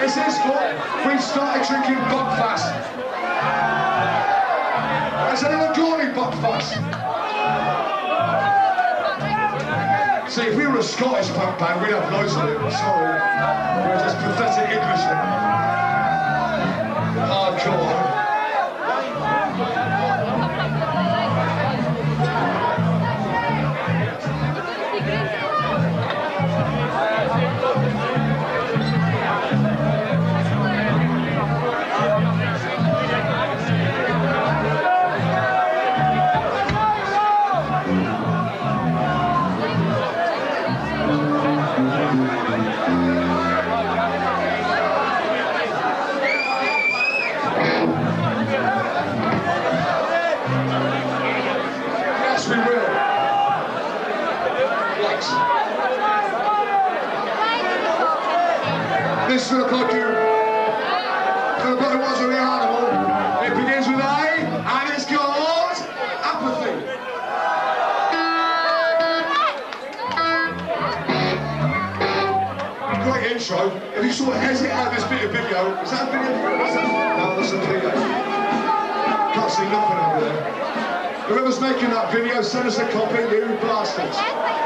This is what we started drinking Buckfast. Has anyone got any Buckfast? See, if we were a Scottish punk band, we'd have loads of it. Sorry. We're just pathetic Englishmen. Hardcore. This is going to you. It was a real animal. It begins with A, and it's called Apathy. Great intro. If you sort of hesitate at this bit of video, is that a video? No, that's a video. Can't see nothing over there. Whoever's making that video, send us a copy, you bastards.